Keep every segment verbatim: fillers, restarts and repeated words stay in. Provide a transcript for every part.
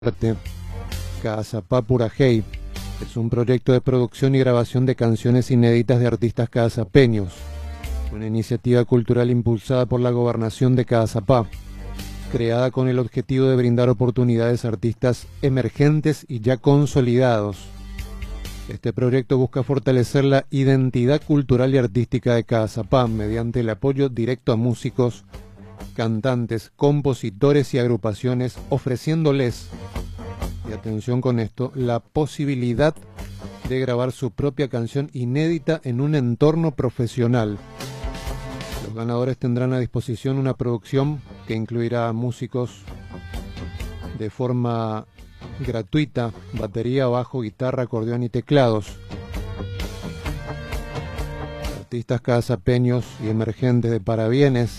Arte, Caazapá Purajey es un proyecto de producción y grabación de canciones inéditas de artistas caazapeños, una iniciativa cultural impulsada por la Gobernación de Caazapá, creada con el objetivo de brindar oportunidades a artistas emergentes y ya consolidados. Este proyecto busca fortalecer la identidad cultural y artística de Caazapá mediante el apoyo directo a músicos, cantantes, compositores y agrupaciones, ofreciéndoles, y atención con esto, la posibilidad de grabar su propia canción inédita en un entorno profesional. Los ganadores tendrán a disposición una producción que incluirá músicos de forma gratuita, batería, bajo, guitarra, acordeón y teclados. Artistas caazapeños y emergentes de parabienes.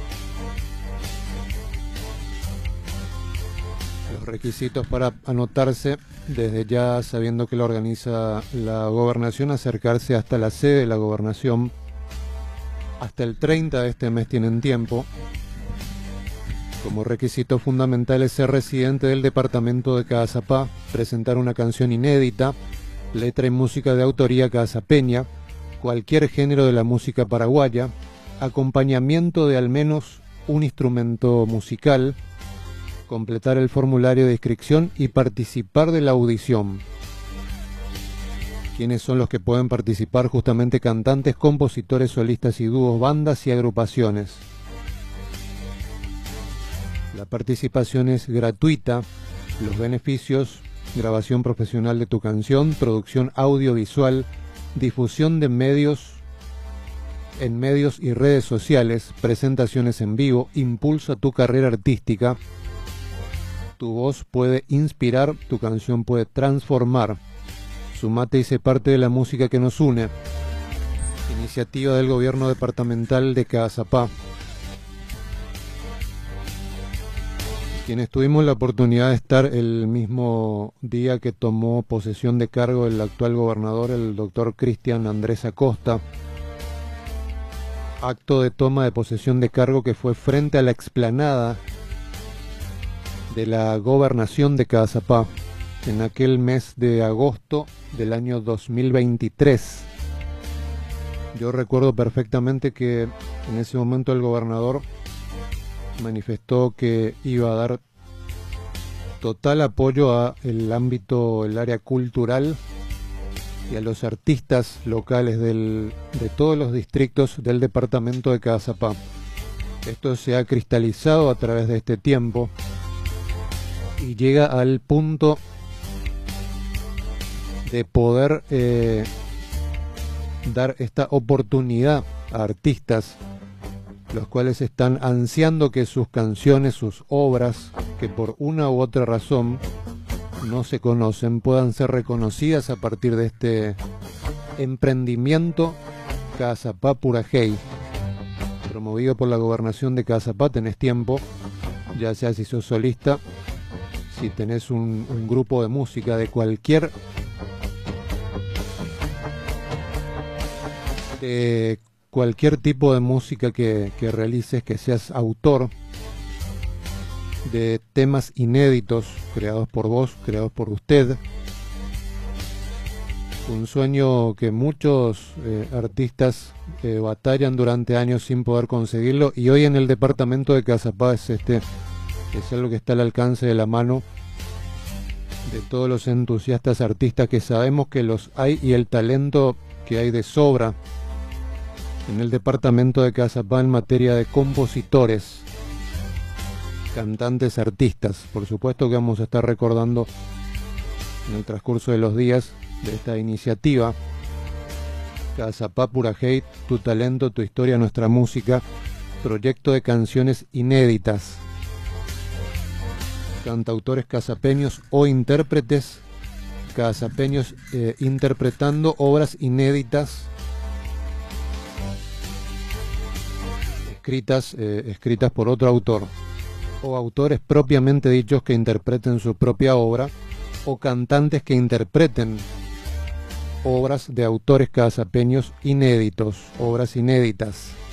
Los requisitos para anotarse, desde ya sabiendo que lo organiza la Gobernación, acercarse hasta la sede de la Gobernación. Hasta el treinta de este mes tienen tiempo. Como requisito fundamental es ser residente del departamento de Caazapá, presentar una canción inédita, letra y música de autoría caazapeña, cualquier género de la música paraguaya, acompañamiento de al menos un instrumento musical, completar el formulario de inscripción y participar de la audición. ¿Quiénes son los que pueden participar? Justamente cantantes, compositores, solistas y dúos, bandas y agrupaciones. La participación es gratuita. Los beneficios: grabación profesional de tu canción, producción audiovisual, difusión de medios en medios y redes sociales, presentaciones en vivo, impulsa tu carrera artística. Tu voz puede inspirar, tu canción puede transformar. Sumate y sé parte de la música que nos une. Iniciativa del Gobierno Departamental de Caazapá. Quienes tuvimos la oportunidad de estar el mismo día que tomó posesión de cargo el actual gobernador, el doctor Cristian Andrés Acosta. Acto de toma de posesión de cargo que fue frente a la explanada de la Gobernación de Caazapá en aquel mes de agosto del año dos mil veintitrés. Yo recuerdo perfectamente que en ese momento el gobernador manifestó que iba a dar total apoyo a el ámbito, el área cultural y a los artistas locales del, de todos los distritos del departamento de Caazapá. Esto se ha cristalizado a través de este tiempo y llega al punto de poder eh, dar esta oportunidad a artistas los cuales están ansiando que sus canciones, sus obras, que por una u otra razón no se conocen, puedan ser reconocidas a partir de este emprendimiento Caazapá Purajey, promovido por la Gobernación de Caazapá. Tenés tiempo, ya sea si sos solista, si tenés un, un grupo de música de cualquier de cualquier tipo de música que, que realices, que seas autor de temas inéditos creados por vos, creados por usted. Un sueño que muchos eh, artistas eh, batallan durante años sin poder conseguirlo, y hoy en el departamento de Caazapá es este es algo que está al alcance de la mano de todos los entusiastas artistas, que sabemos que los hay, y el talento que hay de sobra en el departamento de Caazapá en materia de compositores, cantantes, artistas. Por supuesto que vamos a estar recordando en el transcurso de los días de esta iniciativa Caazapá Purajey, tu talento, tu historia, nuestra música, proyecto de canciones inéditas. Cantautores caazapeños o intérpretes caazapeños eh, interpretando obras inéditas escritas, eh, escritas por otro autor, o autores propiamente dichos que interpreten su propia obra, o cantantes que interpreten obras de autores caazapeños inéditos, obras inéditas.